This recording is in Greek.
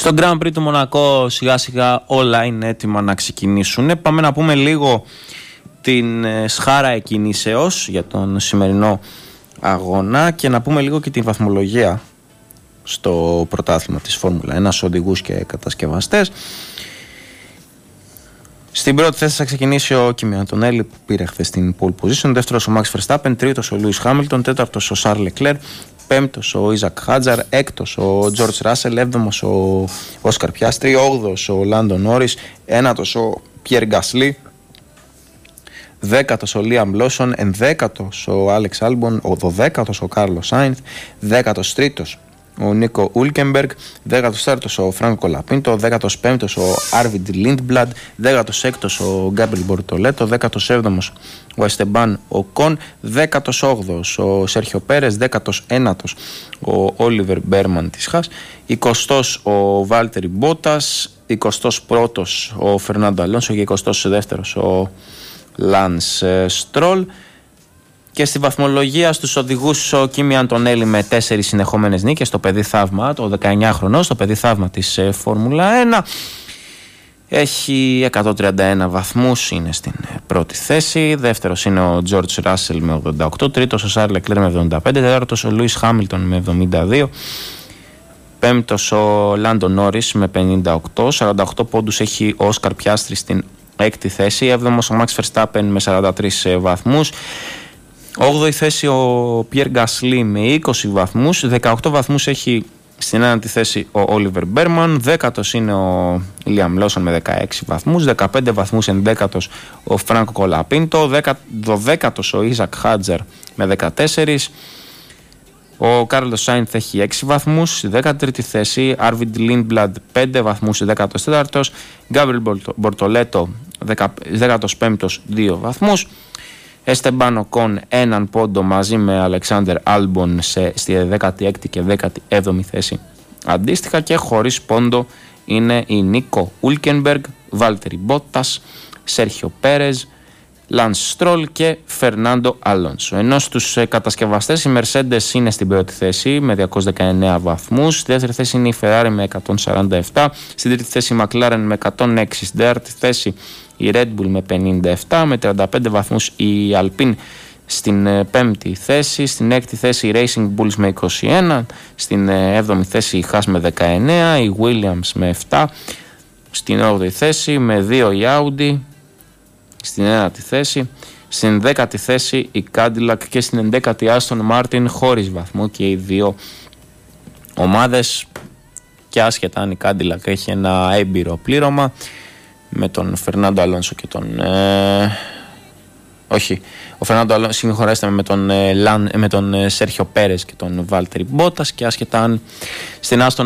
Στο Grand Prix του Μονακό σιγά σιγά όλα είναι έτοιμα να ξεκινήσουν. Πάμε να πούμε λίγο την σχάρα εκκινήσεως για τον σημερινό αγώνα και να πούμε λίγο και την βαθμολογία στο πρωτάθλημα της Φόρμουλα 1 στους οδηγούς και κατασκευαστές. Στην πρώτη θέση θα ξεκινήσει ο Kimi Antonelli που πήρε χθες την pole position, δεύτερος ο Max Verstappen, τρίτος ο Lewis Hamilton, τέταρτος ο Charles Leclerc, πέμπτος ο Isaac Hadjar, έκτος ο George Russell, έβδομος ο Oscar Piastri, όγδοος ο Lando Norris, ένατος ο Pierre Gasly, δέκατος ο Liam Lawson, ενδέκατος ο Alex Albon, ο δωδέκατος ο Carlos Sainz, δέκατος τρίτος ο Νίκο Ούλκεμπεργκ, 14ος ο Φράνκο Κολαπίντο, 15ος ο Άρβιντ Λίντμπλαντ, 16ος ο Γκάμπριελ Μπορτολέτο, 17ος ο Εστεμπάν Οκόν, 18ος ο Σέρχιο Πέρες, 19ος ο Όλιβερ Μπέρμαν της Χας, 20ος ο Βάλτερι Μπότας, 21ος ο Φερνάντο Αλόνσο και 22ος ο Λανς Στρόλ. Και στη βαθμολογία στους οδηγούς ο Kimi Antonelli με 4 συνεχόμενες νίκες, το παιδί θαύμα, το 19χρονο, το παιδί θαύμα της Φόρμουλα 1. Έχει 131 βαθμούς, είναι στην πρώτη θέση. Δεύτερος είναι ο George Russell με 88, τρίτος ο Charles Leclerc με 75, τέταρτος ο Lewis Hamilton με 72, πέμπτος ο Lando Norris με 58, 48 πόντους έχει ο Oscar Piastri στην έκτη θέση, έβδομος ο Max Verstappen με 43 βαθμούς, 8η θέση ο Pierre Gasly με 20 βαθμούς, 18 βαθμούς έχει στην ένατη θέση ο Oliver Berman, 10ος είναι ο Liam Lawson με 16 βαθμούς, 15 βαθμούς 11ος ο Franco Colapinto, 12ος ο Isaac Hadjar με 14, ο Carlos Sainz έχει 6 βαθμούς, στη 13η θέση Arvid Lindblad 5 βαθμούς, 14ος, Gabriel Bortoleto 15ος 2 βαθμούς, Esteban Ocon έναν πόντο μαζί με Alexander Albon στη 16η και 17η θέση αντίστοιχα, και χωρίς πόντο είναι η Νίκο Ούλκενμπεργκ, Βάλτερι Μπότας, Σέρχιο Πέρες, Λανς Στρόλ και Φερνάντο Αλόνσο. Ενώ στους κατασκευαστές η Mercedes είναι στην πρώτη θέση με 219 βαθμούς, στη δεύτερη θέση είναι η Ferrari με 147, στην τρίτη θέση η McLaren με 106, στην τέταρτη θέση η Red Bull με 57, με 35 βαθμούς η Alpine στην πέμπτη θέση, στην έκτη θέση η Racing Bulls με 21, στην έβδομη θέση η Haas με 19, η Williams με 7, στην 8η θέση με 2 η Audi, στην 9η θέση, στην 10η θέση η Cadillac και στην 11η Aston Martin χωρίς βαθμό και οι δύο ομάδες, και άσχετα αν η Cadillac έχει ένα έμπειρο πλήρωμα με τον Φερνάντο Αλόνσο και τον ο Φερνάντο Αλόνσο, συγχωρέστε με τον Σέρχιο Πέρες και τον Βάλτερι Μπότας, και άσχετα αν στην Aston